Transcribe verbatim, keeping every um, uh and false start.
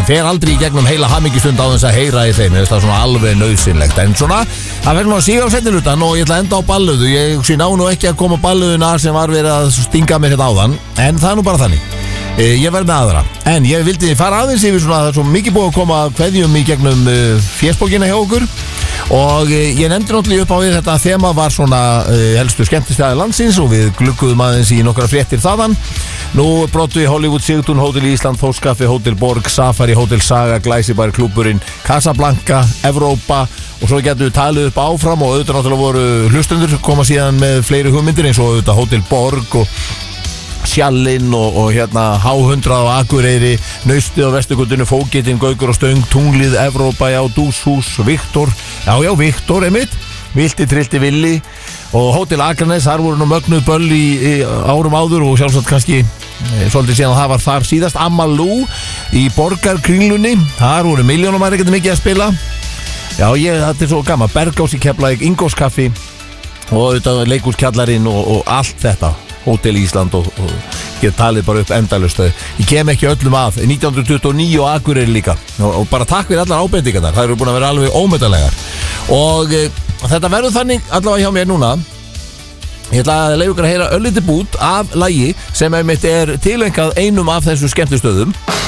fer aldrei í gegnum heila hamingjustund á þess að heyra í þeim. Ég veist það svona alveg nauðsynlegt. En svona, það verður nú að síga á setnilutan og ég ætla að enda á balluðu. Ég sé ná nú ekki að koma á balluðuna sem var verið að stinga mér hérna áðan. En það er nú bara þannig. Ég verð með aðra. En ég vildi fara aðeins yfir svona, það er svo mikið búið að koma kveðjum í gegnum uh, fésbókina hjá okkur. Og uh, ég nefndi náttúrulega upp á við þetta þema var svona uh, helstu skemmtistæði landsins og við glugguðum aðeins í nokkra fréttir þaðan. Nú Broadway, Hollywood, Sigtún, Hótel Ísland, Þórskaffi, Hótel Borg, Safari, Hótel Saga, Glæsibær, Klúbburinn, Casablanca, Evrópa og svo getum við talið upp áfram og auðvitað náttúrulega voru hlustundur koma síðan með fleiri hugmyndir eins og auðvitað Hótel Borg og Sjallinn og, og hérna H hundrað á Akureyri, Naustið á Vesturgötunni, Fógetinn, Gaukur og Stöng, Tunglið, Evrópa, já, Dúshús, Viktor, já, já, Viktor, einmitt, Vilti, Trilti, Villi og Hótel Akranes, þar voru nú mögnuð böll í, í árum áður og sjálfsagt kannski e, svolítið síðan að það var þar síðast. Amalú í Borgarkringlunni, þar voru milljónum að ekkert mikið að spila. Já, ég, þetta er svo gaman, Bergás í Keflavík, Ingólfskaffi og þetta leikhúskjallarinn og, og allt þetta. Hótel Ísland og, og ég talið bara upp endalaust. Ég kem ekki öllum að nítján hundruð tuttugu og níu og Akureyri líka og, og bara takk fyrir allar ábendingarnar, það eru búin að vera alveg ómetalegar og e, þetta verður þannig allavega hjá mér núna. Ég ætla að leyfa ykkur að heyra örlítið bút af lagi sem einmitt er tilengað einum af þessu skemmtistöðum.